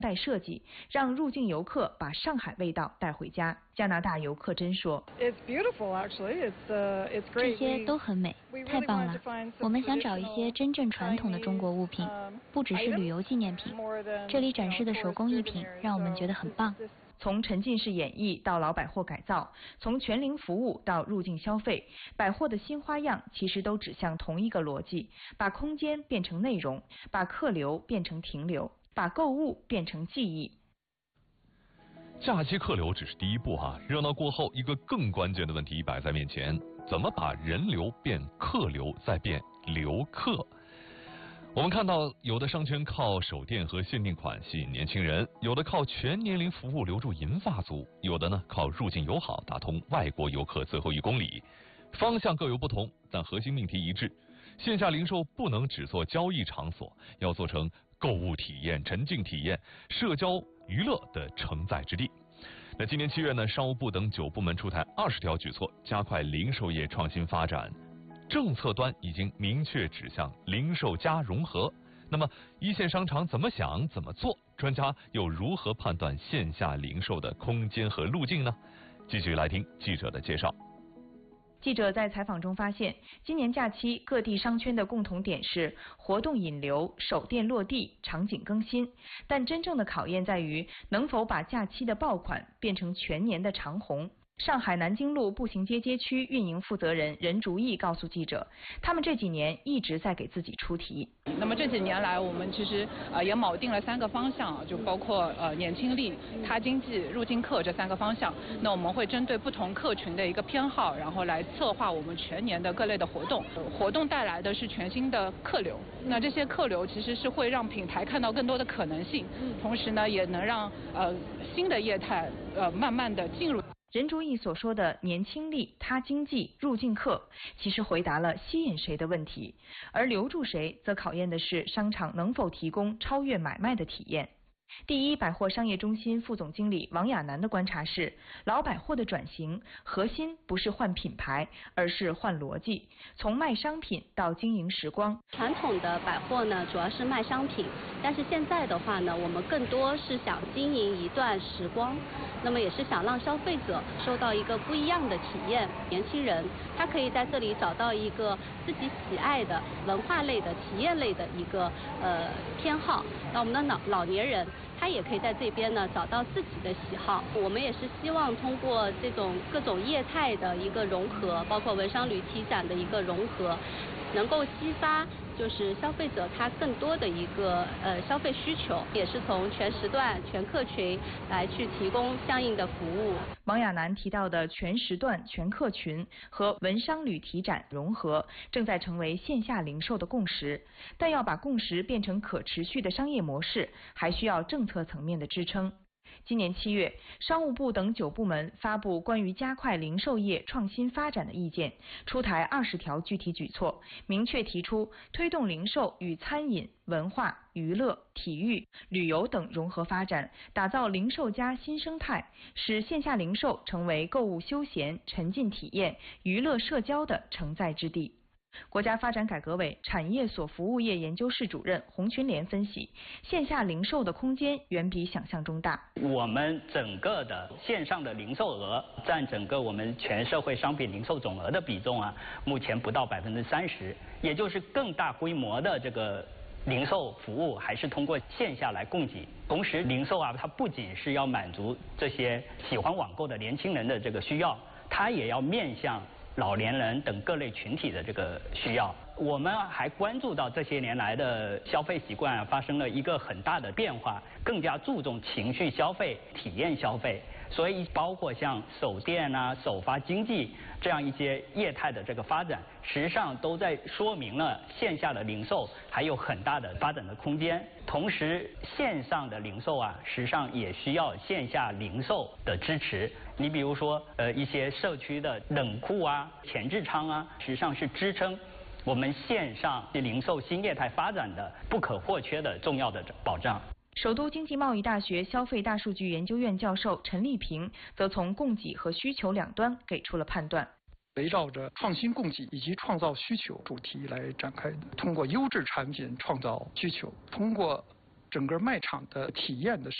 带设计，让入境游客把上海味道带回家。加拿大游客真说：“ 这些都很美，太棒了！我们想找一些真正传统的中国物品，不只是旅游纪念品。这里展示的手工艺品让我们觉得很棒。” 从沉浸式演绎到老百货改造，从全零服务到入境消费，百货的新花样其实都指向同一个逻辑：把空间变成内容，把客流变成停留，把购物变成记忆。 假期客流只是第一步啊，热闹过后，一个更关键的问题摆在面前：怎么把人流变客流，再变留客？我们看到，有的商圈靠手店和限定款吸引年轻人，有的靠全年龄服务留住银发族，有的呢靠入境友好打通外国游客最后1公里。方向各有不同，但核心命题一致：线下零售不能只做交易场所，要做成购物体验、沉浸体验、社交娱乐的承载之地。那今年7月呢，商务部等9部门出台20条举措，加快零售业创新发展。政策端已经明确指向零售加融合，那么一线商场怎么想怎么做？专家又如何判断线下零售的空间和路径呢？继续来听记者的介绍。 记者在采访中发现，今年假期各地商圈的共同点是活动引流、手店落地、场景更新，但真正的考验在于能否把假期的爆款变成全年的长红。上海南京路步行街街区运营负责人任竹义告诉记者，他们这几年一直在给自己出题。 那么这几年来，我们其实也铆定了3个方向，就包括年轻力、他经济、入境客这3个方向。那我们会针对不同客群的一个偏好，然后来策划我们全年的各类的活动。活动带来的是全新的客流，那这些客流其实是会让品牌看到更多的可能性，同时呢，也能让新的业态慢慢的进入。 任竹义所说的年轻力、他经济、入境客，其实回答了吸引谁的问题，而留住谁，则考验的是商场能否提供超越买卖的体验。第一百货商业中心副总经理王亚楠的观察是，老百货的转型核心不是换品牌，而是换逻辑，从卖商品到经营时光。 传统的百货呢，主要是卖商品，但是现在的话呢，我们更多是想经营一段时光，那么也是想让消费者受到一个不一样的体验。年轻人他可以在这里找到一个自己喜爱的文化类的体验类的一个偏好，那我们的老年人他也可以在这边呢找到自己的喜好。我们也是希望通过这种各种业态的一个融合，包括文商旅体展的一个融合，能够激发就是消费者他更多的一个消费需求，也是从全时段、全客群来去提供相应的服务。 王亚楠提到的全时段、全客群和文商旅体展融合，正在成为线下零售的共识，但要把共识变成可持续的商业模式，还需要政策层面的支撑。今年7月，商务部等9部门发布关于加快零售业创新发展的意见，出台20条具体举措，明确提出推动零售与餐饮、文化、娱乐、体育、旅游等融合发展，打造零售加新生态，使线下零售成为购物休闲、沉浸体验、娱乐社交的承载之地。国家发展改革委产业所服务业研究室主任洪群莲分析，线下零售的空间远比想象中大。 我们整个的线上的零售额占整个我们全社会商品零售总额的比重啊，目前不到30%，也就是更大规模的这个零售服务还是通过线下来供给。同时，零售啊，它不仅是要满足这些喜欢网购的年轻人的这个需要，它也要面向老年人等各类群体的这个需要。我们还关注到这些年来的消费习惯发生了一个很大的变化，更加注重情绪消费、体验消费，所以包括像手店啊、首发经济这样一些业态的这个发展，实际上都在说明了线下的零售还有很大的发展的空间。同时，线上的零售啊，实际上也需要线下零售的支持。你比如说，一些社区的冷库啊、前置仓啊，实际上是支撑我们线上零售新业态发展的不可或缺的重要的保障。 首都经济贸易大学消费大数据研究院教授陈立平则从供给和需求两端给出了判断。 围绕着创新供给以及创造需求主题来展开的，通过优质产品创造需求，通过整个卖场的体验的